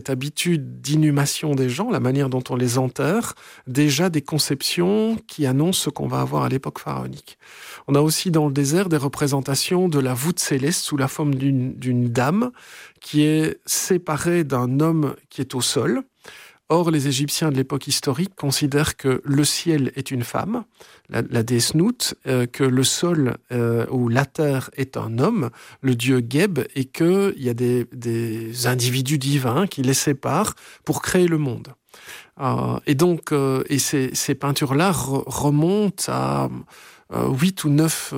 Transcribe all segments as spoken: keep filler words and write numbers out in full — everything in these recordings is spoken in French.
cette habitude d'inhumation des gens, la manière dont on les enterre, déjà des conceptions qui annoncent ce qu'on va avoir à l'époque pharaonique. On a aussi dans le désert des représentations de la voûte céleste sous la forme d'une, d'une dame qui est séparée d'un homme qui est au sol. Or, les Égyptiens de l'époque historique considèrent que le ciel est une femme, la, la déesse Nout, euh, que le sol euh, ou la terre est un homme, le dieu Geb, et qu'il y a des, des individus divins qui les séparent pour créer le monde. Euh, et donc, euh, et ces, ces peintures-là re- remontent à euh, huit ou neuf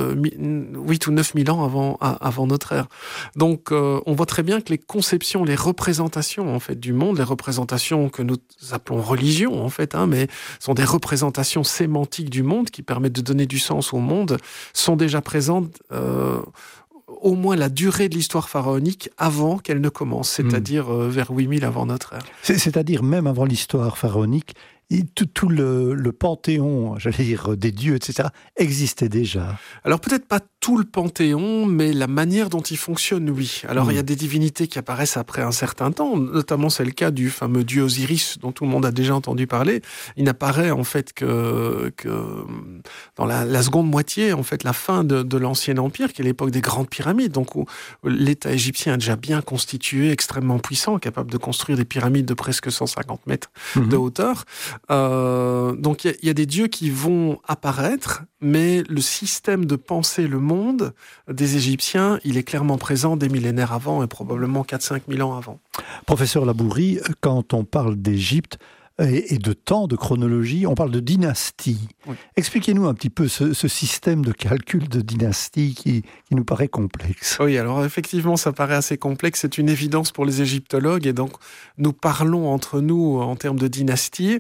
mille ans avant, à, avant notre ère. Donc, euh, on voit très bien que les conceptions, les représentations en fait du monde, les représentations que nous appelons religion en fait, hein, mais sont des représentations sémantiques du monde qui permettent de donner du sens au monde, sont déjà présentes. Euh, au moins la durée de l'histoire pharaonique avant qu'elle ne commence, c'est-à-dire euh, vers huit mille avant notre ère. C'est, c'est-à-dire même avant l'histoire pharaonique, et tout, tout le, le panthéon, j'allais dire, des dieux, et cetera, existait déjà. Alors peut-être pas tout le panthéon, mais la manière dont il fonctionne, oui. Alors mmh. il y a des divinités qui apparaissent après un certain temps, notamment c'est le cas du fameux dieu Osiris, dont tout le monde a déjà entendu parler. Il n'apparaît en fait que, que dans la, la seconde moitié, en fait la fin de, de l'Ancien Empire, qui est l'époque des grandes pyramides, donc où l'État égyptien est déjà bien constitué, extrêmement puissant, capable de construire des pyramides de presque cent cinquante mètres mmh. de hauteur. Euh, donc il y, y a des dieux qui vont apparaître, mais le système de penser le monde des Égyptiens, il est clairement présent des millénaires avant et probablement quatre à cinq mille ans avant. Professeur Labourie, quand on parle d'Égypte et, et de temps, de chronologie, on parle de dynastie. Oui. Expliquez-nous un petit peu ce, ce système de calcul de dynastie qui, qui nous paraît complexe. Oui, alors effectivement, ça paraît assez complexe. C'est une évidence pour les égyptologues et donc nous parlons entre nous en termes de dynastie.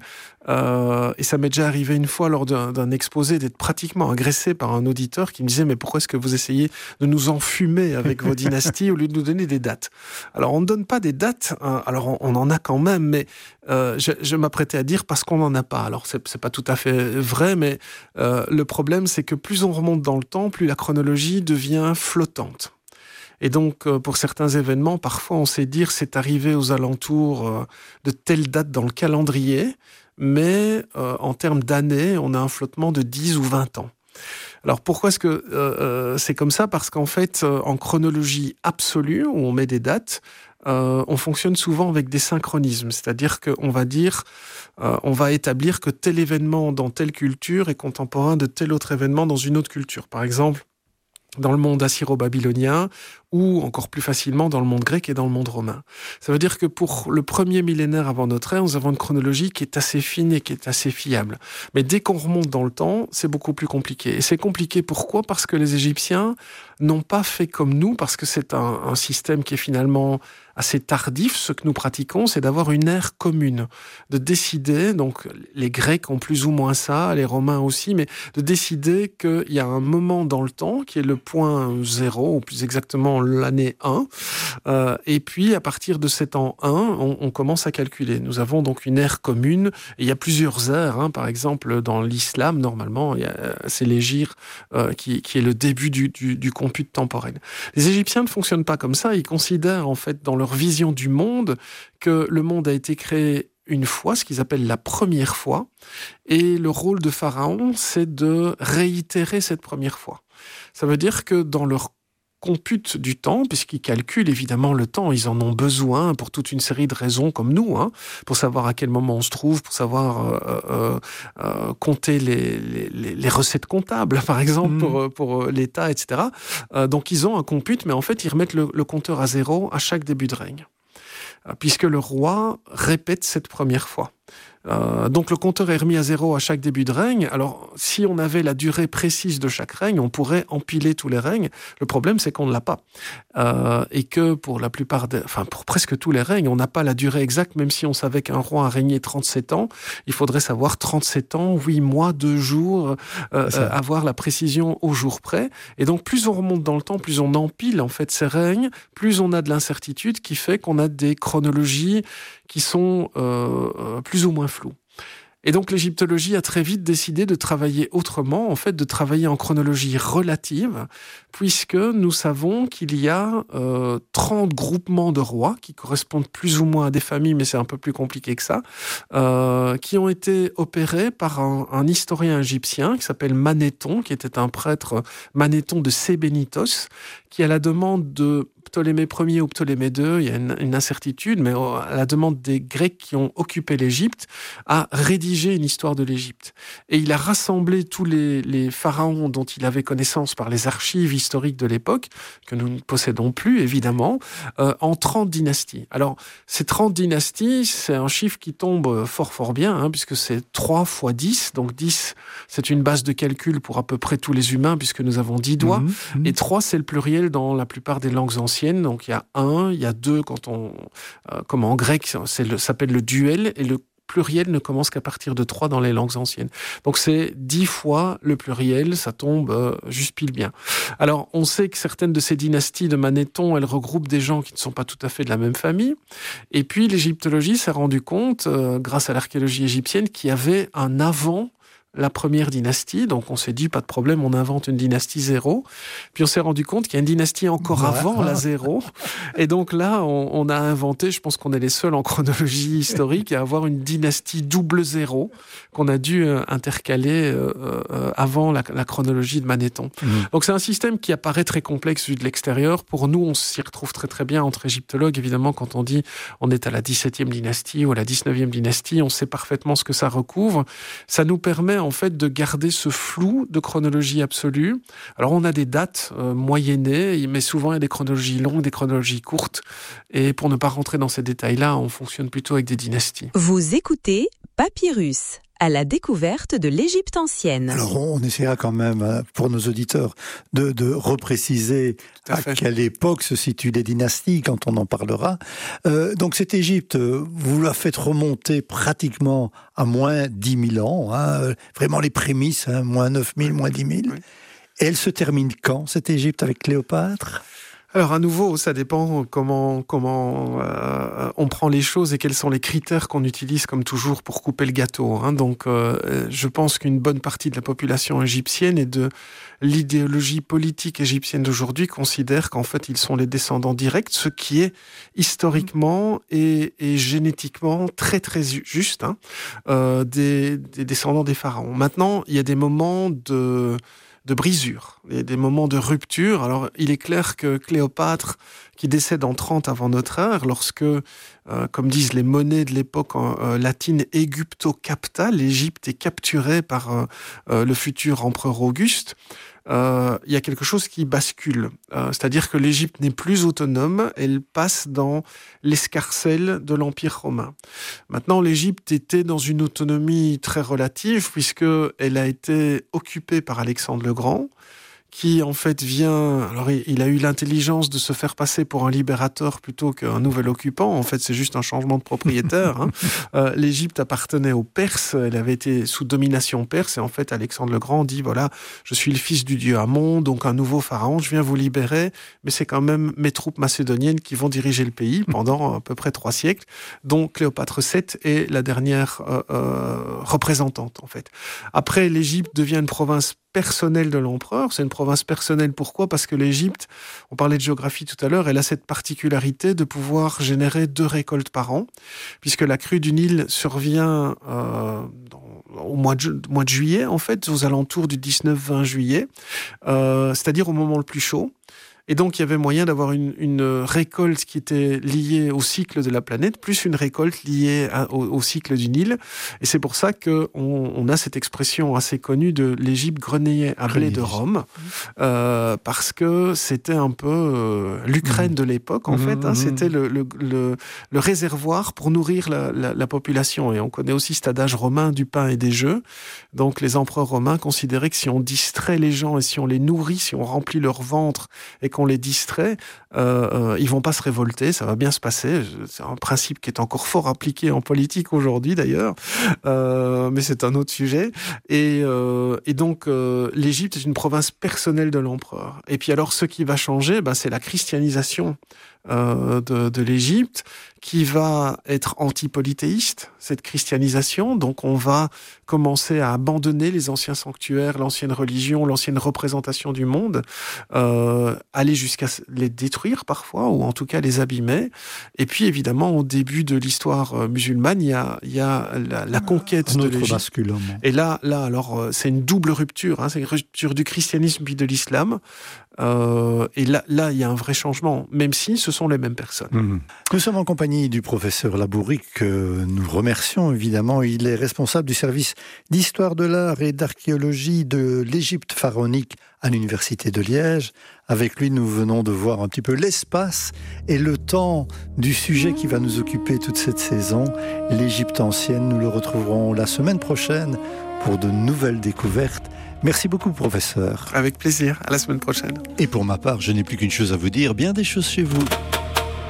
Euh, et ça m'est déjà arrivé une fois lors d'un, d'un exposé d'être pratiquement agressé par un auditeur qui me disait « Mais pourquoi est-ce que vous essayez de nous enfumer avec vos dynasties au lieu de nous donner des dates ?» Alors, on ne donne pas des dates. Hein. Alors, on, on en a quand même, mais euh, je, je m'apprêtais à dire parce qu'on n'en a pas. Alors, c'est, c'est pas tout à fait vrai, mais euh, le problème, c'est que plus on remonte dans le temps, plus la chronologie devient flottante. Et donc, euh, pour certains événements, parfois, on sait dire c'est arrivé aux alentours euh, de telle date dans le calendrier, mais euh, en termes d'années, on a un flottement de dix ou vingt ans. Alors pourquoi est-ce que euh, c'est comme ça ? Parce qu'en fait, euh, en chronologie absolue, où on met des dates, euh, on fonctionne souvent avec des synchronismes. C'est-à-dire qu'on va dire, euh, on va établir que tel événement dans telle culture est contemporain de tel autre événement dans une autre culture. Par exemple, dans le monde assyro-babylonien, ou encore plus facilement dans le monde grec et dans le monde romain. Ça veut dire que pour le premier millénaire avant notre ère, nous avons une chronologie qui est assez fine et qui est assez fiable. Mais dès qu'on remonte dans le temps, c'est beaucoup plus compliqué. Et c'est compliqué pourquoi ? Parce que les Égyptiens n'ont pas fait comme nous, parce que c'est un, un système qui est finalement assez tardif. Ce que nous pratiquons, c'est d'avoir une ère commune, de décider, donc les Grecs ont plus ou moins ça, les Romains aussi, mais de décider qu'il y a un moment dans le temps qui est le point zéro, ou plus exactement l'année un, euh, et puis à partir de cet an un, on, on commence à calculer. Nous avons donc une ère commune, et il y a plusieurs ères, hein. Par exemple dans l'islam, normalement, il y a, c'est l'hégire euh, qui, qui est le début du, du, du compute temporel. Les Égyptiens ne fonctionnent pas comme ça, ils considèrent en fait dans leur vision du monde que le monde a été créé une fois, ce qu'ils appellent la première fois, et le rôle de Pharaon, c'est de réitérer cette première fois. Ça veut dire que dans leur compute du temps, puisqu'ils calculent évidemment le temps, ils en ont besoin pour toute une série de raisons comme nous, hein, pour savoir à quel moment on se trouve, pour savoir euh, euh, euh, compter les, les, les recettes comptables, par exemple, mmh. pour, pour l'État, et cetera. Euh, donc ils ont un compute, mais en fait ils remettent le, le compteur à zéro à chaque début de règne, euh, puisque le roi répète cette première fois. Euh, donc le compteur est remis à zéro à chaque début de règne. Alors si on avait la durée précise de chaque règne, on pourrait empiler tous les règnes. Le problème, c'est qu'on ne l'a pas, euh, et que pour la plupart, des, enfin pour presque tous les règnes, on n'a pas la durée exacte. Même si on savait qu'un roi a régné trente-sept ans, il faudrait savoir trente-sept ans, huit mois, deux jours, euh, euh, avoir la précision au jour près. Et donc plus on remonte dans le temps, plus on empile en fait ces règnes, plus on a de l'incertitude, qui fait qu'on a des chronologies qui sont euh, plus ou moins floues. Et donc l'égyptologie a très vite décidé de travailler autrement, en fait de travailler en chronologie relative, puisque nous savons qu'il y a euh, trente groupements de rois, qui correspondent plus ou moins à des familles, mais c'est un peu plus compliqué que ça, euh, qui ont été opérés par un, un historien égyptien qui s'appelle Manéthon, qui était un prêtre Manéthon de Sébennytos, qui à la demande de Ptolémée Ier ou Ptolémée deux, il y a une, une incertitude, mais à la demande des Grecs qui ont occupé l'Égypte, a rédigé une histoire de l'Égypte. Et il a rassemblé tous les, les pharaons dont il avait connaissance par les archives historiques de l'époque, que nous ne possédons plus, évidemment, euh, en trente dynasties. Alors, ces trente dynasties, c'est un chiffre qui tombe fort, fort bien, hein, puisque c'est trois fois dix. Donc, dix, c'est une base de calcul pour à peu près tous les humains, puisque nous avons dix doigts. Mmh, mmh. Et trois, c'est le pluriel dans la plupart des langues anciennes. Donc, il y a un, il y a deux, quand on, euh, comme en grec, ça s'appelle le duel, et le pluriel ne commence qu'à partir de trois dans les langues anciennes. Donc, c'est dix fois le pluriel, ça tombe euh, juste pile bien. Alors, on sait que certaines de ces dynasties de Manéthon, elles regroupent des gens qui ne sont pas tout à fait de la même famille. Et puis, l'égyptologie s'est rendue compte, euh, grâce à l'archéologie égyptienne, qu'il y avait un avant la première dynastie, donc on s'est dit pas de problème, on invente une dynastie zéro, puis on s'est rendu compte qu'il y a une dynastie encore ouais. avant la zéro, et donc là on, on a inventé, je pense qu'on est les seuls en chronologie historique à avoir une dynastie double zéro qu'on a dû euh, intercaler euh, euh, avant la, la chronologie de Manéthon. Mmh. Donc c'est un système qui apparaît très complexe vu de l'extérieur. Pour nous, on s'y retrouve très très bien entre égyptologues, évidemment, quand on dit on est à la dix-septième dynastie ou à la dix-neuvième dynastie, on sait parfaitement ce que ça recouvre. Ça nous permet en fait de garder ce flou de chronologie absolue. Alors on a des dates euh, moyennées, mais souvent il y a des chronologies longues, des chronologies courtes. Et pour ne pas rentrer dans ces détails-là, on fonctionne plutôt avec des dynasties. Vous écoutez Papyrus, à la découverte de l'Égypte ancienne. Alors on essaiera quand même, pour nos auditeurs, de, de repréciser à, à quelle époque se situent les dynasties, quand on en parlera. Euh, donc cette Égypte, vous la faites remonter pratiquement à moins dix mille ans, hein, vraiment les prémices, hein, moins neuf mille, moins dix mille. Oui. Et elle se termine quand, cette Égypte, avec Cléopâtre ? Alors à nouveau, ça dépend comment comment euh, on prend les choses et quels sont les critères qu'on utilise comme toujours pour couper le gâteau. Hein. Donc euh, je pense qu'une bonne partie de la population égyptienne et de l'idéologie politique égyptienne d'aujourd'hui considère qu'en fait ils sont les descendants directs, ce qui est historiquement et, et génétiquement très très juste, hein, euh, des, des descendants des pharaons. Maintenant, il y a des moments de de brisure, et des moments de rupture. Alors, il est clair que Cléopâtre, qui décède en trente avant notre ère, lorsque, euh, comme disent les monnaies de l'époque euh, latine, Aegypto capta, l'Égypte est capturée par euh, euh, le futur empereur Auguste, Euh, il y a quelque chose qui bascule. Euh, c'est-à-dire que l'Égypte n'est plus autonome, elle passe dans l'escarcelle de l'Empire romain. Maintenant, l'Égypte était dans une autonomie très relative, puisqu'elle a été occupée par Alexandre le Grand, qui en fait vient... Alors il a eu l'intelligence de se faire passer pour un libérateur plutôt qu'un nouvel occupant. En fait, c'est juste un changement de propriétaire. Hein. Euh, L'Égypte appartenait aux Perses, elle avait été sous domination perse, et en fait Alexandre le Grand dit, voilà, je suis le fils du dieu Amon, donc un nouveau pharaon, je viens vous libérer, mais c'est quand même mes troupes macédoniennes qui vont diriger le pays pendant à peu près trois siècles, dont Cléopâtre sept est la dernière euh, euh, représentante, en fait. Après, l'Égypte devient une province personnelle de l'empereur. C'est une province personnelle. Pourquoi ? Parce que l'Égypte, on parlait de géographie tout à l'heure, elle a cette particularité de pouvoir générer deux récoltes par an, puisque la crue du Nil survient euh, dans, au mois de, ju- mois de juillet, en fait, aux alentours du dix-neuf vingt juillet, euh, c'est-à-dire au moment le plus chaud. Et donc, il y avait moyen d'avoir une, une récolte qui était liée au cycle de la planète, plus une récolte liée à, au, au cycle du Nil. Et c'est pour ça qu'on on a cette expression assez connue de l'Égypte grenayait à blé de Rome, euh, parce que c'était un peu euh, l'Ukraine de l'époque, en mmh, fait. Hein, mmh. C'était le, le, le, le réservoir pour nourrir la, la, la population. Et on connaît aussi cet adage romain du pain et des jeux. Donc, les empereurs romains considéraient que si on distrait les gens et si on les nourrit, si on remplit leur ventre et qu'on les distrait, euh, euh, ils vont pas se révolter, ça va bien se passer. C'est un principe qui est encore fort appliqué en politique aujourd'hui d'ailleurs, euh, mais c'est un autre sujet. Et, euh, et donc euh, l'Égypte est une province personnelle de l'empereur. Et puis alors ce qui va changer, bah, c'est la christianisation euh, de, de l'Égypte, qui va être anti-polythéiste, cette christianisation. Donc on va commencer à abandonner les anciens sanctuaires, l'ancienne religion, l'ancienne représentation du monde, euh, aller jusqu'à les détruire parfois, ou en tout cas les abîmer. Et puis évidemment, au début de l'histoire musulmane, il y a, il y a la, la conquête de l'Égypte. Et là, là, alors, c'est une double rupture, hein, c'est une rupture du christianisme puis de l'islam. Euh, et là, là, il y a un vrai changement, même si ce sont les mêmes personnes. Mmh. Nous sommes en compagnie du professeur Labourie, que nous remercions évidemment. Il est responsable du service d'histoire de l'art et d'archéologie de l'Égypte pharaonique à l'Université de Liège. Avec lui, nous venons de voir un petit peu l'espace et le temps du sujet qui va nous occuper toute cette saison, l'Égypte ancienne. Nous le retrouverons la semaine prochaine pour de nouvelles découvertes. Merci beaucoup, professeur. Avec plaisir. À la semaine prochaine. Et pour ma part, je n'ai plus qu'une chose à vous dire, bien des choses chez vous.